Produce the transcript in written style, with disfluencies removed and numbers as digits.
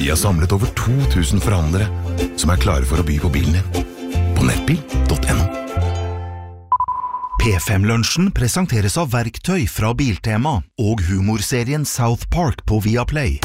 Vi har samlet over 2000 forhandlere som klare for å by på bilen din. På nettbil.no. P5-lunsjen presenteres av verktøy fra Biltema og humorserien South Park på Viaplay.